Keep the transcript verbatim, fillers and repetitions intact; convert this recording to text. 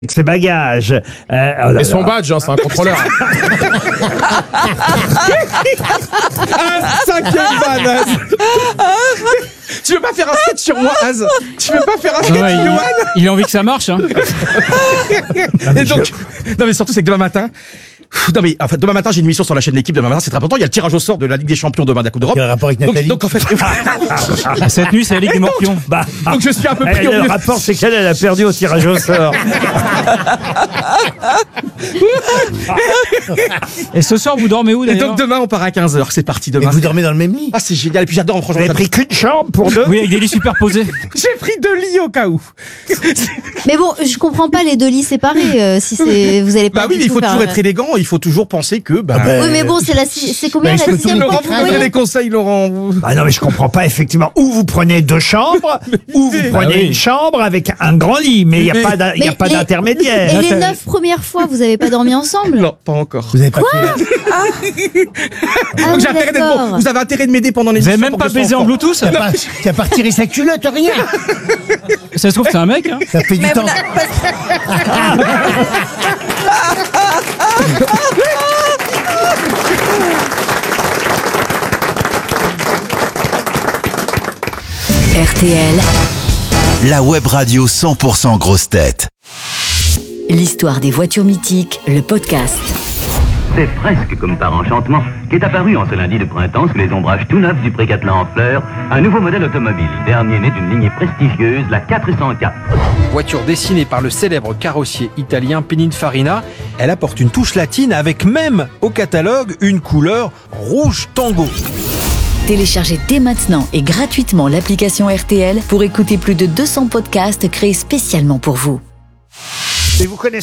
Ses bagages. Euh, oh là Et son là. badge, hein, c'est un contrôleur. Un cinquième ban, Az. Tu veux pas faire un sketch sur moi, Az? Tu veux pas faire un sketch Ouais, sur il, moi? il a envie que ça marche, hein. Et donc, non mais surtout c'est que demain matin, non mais enfin, demain matin j'ai une émission sur la chaîne L'équipe. Demain matin c'est très important. Il y a le tirage au sort de la Ligue des Champions demain de la Coupe d'Europe. Quel rapport avec Donc, Nathalie? donc en fait, Cette nuit, c'est la Ligue des Morpions. Bah, donc je suis un peu elle, pris au le mieux. rapport, c'est qu'elle elle a perdu au tirage au sort. Et ce soir, vous dormez où Et d'ailleurs? donc demain on part à quinze heures. C'est parti Et demain. vous dormez dans le même lit? Ah c'est génial. Et puis j'adore Vous franchement. avez pris qu'une chambre pour deux? Oui, avec des lits superposés. J'ai pris deux lits au cas où. Mais bon, je comprends pas les deux lits séparés. euh, si c'est, vous allez pas. Bah oui, du mais il tout faut faire, toujours euh, être élégant. Il faut toujours penser que. Bah, Ah bah, Oui, mais bon, c'est la, si- c'est combien Bah, la je peux sixième tout Laurent, fois vous que me vous donnez voyez les conseils, Laurent. vous- Ah non, mais je comprends pas effectivement. Ou vous prenez deux chambres, ou vous prenez Ah oui. une chambre avec un grand lit, mais il n'y a pas d'in- il y a Mais pas les- d'intermédiaire. Et les neuf premières fois, vous avez pas dormi ensemble? Non, pas encore. Vous avez pas fait- Ah, Donc j'ai oui, intérêt d'être d'accord. bon. Vous avez intérêt de m'aider pendant les Vous avez même pas baisé en Bluetooth? T'as pas, t'as pas retiré sa culotte, rien. Ça se trouve, c'est un mec, hein. Ça fait du temps. R T L, La web radio cent pour cent grosse tête. l'histoire des voitures mythiques, le podcast. C'est presque comme par enchantement qu'est apparu en ce lundi de printemps sous les ombrages tout neufs du Pré-Catelan en fleurs un nouveau modèle automobile, dernier né d'une lignée prestigieuse, la quatre cent quatre. Voiture dessinée par le célèbre carrossier italien Pininfarina, elle apporte une touche latine avec même au catalogue une couleur rouge tango. Téléchargez dès maintenant et gratuitement l'application R T L pour écouter plus de deux cents podcasts créés spécialement pour vous. Et vous connaissez